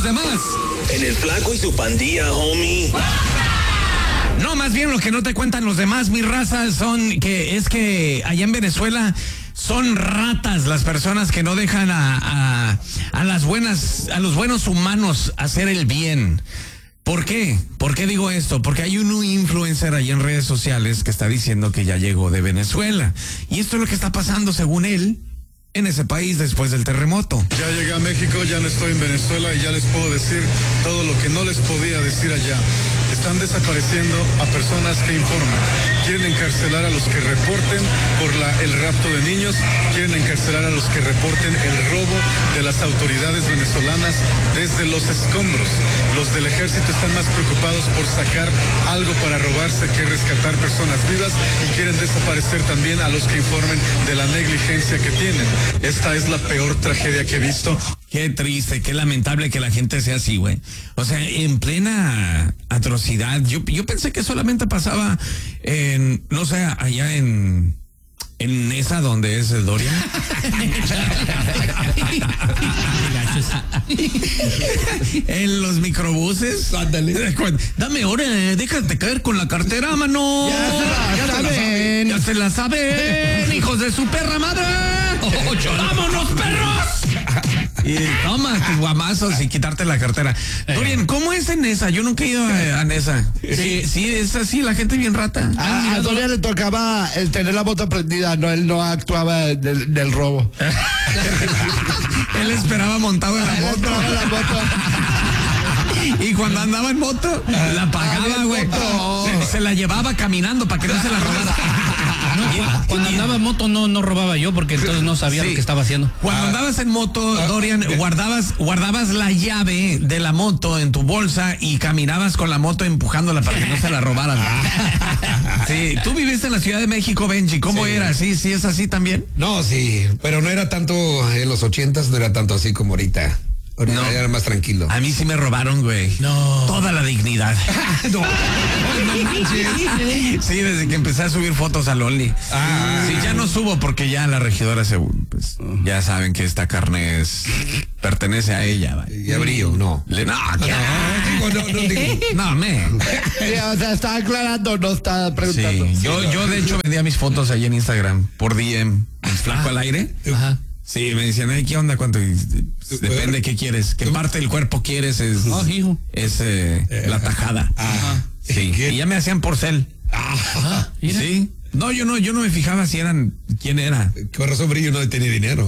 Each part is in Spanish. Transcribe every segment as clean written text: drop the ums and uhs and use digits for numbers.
los demás. En el Flaco y su pandilla, homie. No, más bien lo que no te cuentan los demás, mi raza, es que allá en Venezuela son ratas las personas que no dejan a los buenos humanos hacer el bien. ¿Por qué? ¿Por qué digo esto? Porque hay un influencer ahí en redes sociales que está diciendo que ya llegó de Venezuela. Y esto es lo que está pasando, según él, en ese país después del terremoto. Ya llegué a México, ya no estoy en Venezuela y ya les puedo decir todo lo que no les podía decir allá. Están desapareciendo a personas que informan. Quieren encarcelar a los que reporten por el rapto de niños. Quieren encarcelar a los que reporten el robo de las autoridades venezolanas desde los escombros. Los del ejército están más preocupados por sacar algo para robarse que rescatar personas vivas y quieren desaparecer también a los que informen de la negligencia que tienen. Esta es la peor tragedia que he visto. Qué triste, qué lamentable que la gente sea así, güey. O sea, en plena atrocidad. Yo pensé que solamente pasaba en, no sé, allá en esa donde es el Dorian. En los microbuses. Ándale. Dame hora, déjate caer con la cartera, mano. Ya se la saben, hijos de su perra madre. ¡Vámonos, perros! Y toma tus guamazos y quitarte la cartera. Dorian, ¿cómo es en esa? Yo nunca he ido a Nesa. Sí, es así, la gente bien rata. A Dorian le tocaba el tener la moto prendida, no, él no actuaba del robo. Él esperaba montado en la moto. Y cuando andaba en moto, la pagaba, güey. Se la llevaba caminando para que no se la robara. No, cuando andaba en moto no robaba yo porque entonces no sabía lo que estaba haciendo. Cuando andabas en moto, Dorian, guardabas la llave de la moto en tu bolsa y caminabas con la moto empujándola para que no se la robaran. Sí, tú viviste en la Ciudad de México, Benji, ¿cómo era? ¿Sí es así también? No, sí, pero no era tanto en los 80s, no era tanto así como ahorita. Ahorita era más tranquilo. A mí sí me robaron, güey. No. Toda la dignidad. No. Sí, desde que empecé a subir fotos al Only. Sí, ya no subo porque ya la regidora pues, ya saben que esta carne pertenece a ella. ¿Vale? Y a Brillo, no. No, me. Sí, o sea, estaba aclarando, no estaba preguntando. Sí, yo de hecho vendía mis fotos ahí en Instagram por DM, el Flaco al aire. Ajá. Sí, me decían, ¿qué onda? ¿Cuánto? Depende qué quieres. ¿Qué parte del cuerpo quieres? Es la tajada. Ajá. Sí. Y ya me hacían porcel. Ajá. Sí. No, yo no me fijaba si eran, quién era. Con razón Brillo no tenía dinero.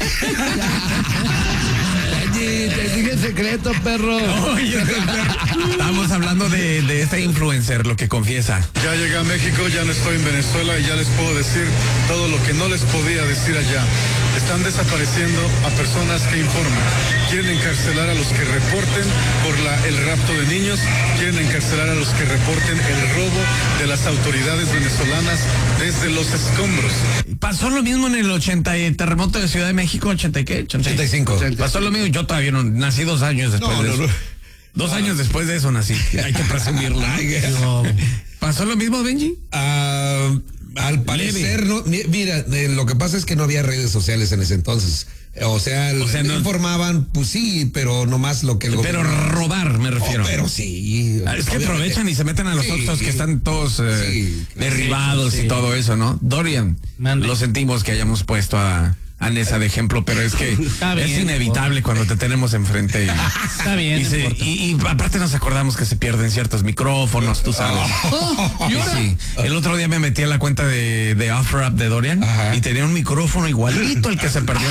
Te dije el secreto, perro. Estamos hablando de este influencer, lo que confiesa. Ya llegué a México, ya no estoy en Venezuela y ya les puedo decir todo lo que no les podía decir allá. Están desapareciendo a personas que informan. Quieren encarcelar a los que reporten por el rapto de niños. Quieren encarcelar a los que reporten el robo de las autoridades venezolanas desde los escombros. Pasó lo mismo en el terremoto de Ciudad de México, 85. Pasó lo mismo, yo todavía no, nací 2 años después de eso. 2 años después de eso nací, hay que presumirlo. ¿Pasó lo mismo, Benji? Al parecer, no, mira, lo que pasa es que no había redes sociales en ese entonces. O sea, no informaban, pues sí, pero nomás lo que el Pero gobierno... robar, me refiero. Pero sí. Es que aprovechan y se meten a los Oxxos que están todos derribados y todo eso, ¿no? Dorian, lo sentimos que hayamos puesto a Nesa de ejemplo, pero es que es inevitable cuando te tenemos enfrente. Está bien. Y aparte nos acordamos que se pierden ciertos micrófonos, tú sabes. Sí. El otro día me metí a la cuenta de Off-Rap de Dorian y tenía un micrófono igualito al que se perdió.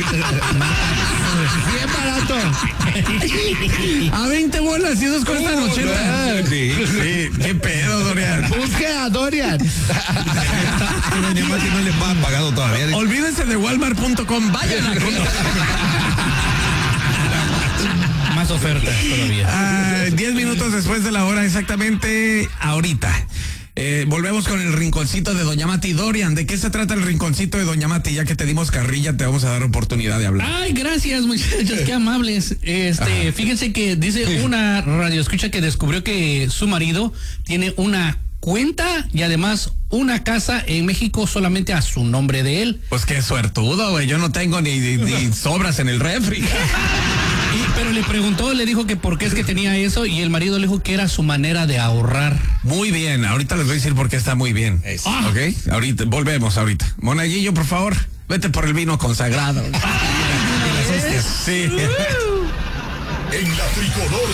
Bien barato. A 20 bolas y esos cuestan 80. Sí, qué pedo, Dorian. Busque a Dorian. No le han pagado todavía. Olvídense de Walmart.com, vayan a Más ofertas todavía. 10 minutos después de la hora, exactamente ahorita. Volvemos con el rinconcito de Doña Mati. Dorian, ¿de qué se trata el rinconcito de Doña Mati? Ya que te dimos carrilla, te vamos a dar oportunidad de hablar. Ay, gracias, muchachos, qué amables. Fíjense que dice una radioescucha que descubrió que su marido tiene una cuenta y además una casa en México solamente a su nombre de él. Pues qué suertudo, güey. Yo no tengo ni sobras en el refri. Pero le preguntó, le dijo que por qué es que tenía eso y el marido le dijo que era su manera de ahorrar. Muy bien, ahorita les voy a decir por qué está muy bien. ¿Ok? Ahorita, volvemos ahorita. Monaguillo, por favor, vete por el vino consagrado. Sí. En la Tricolor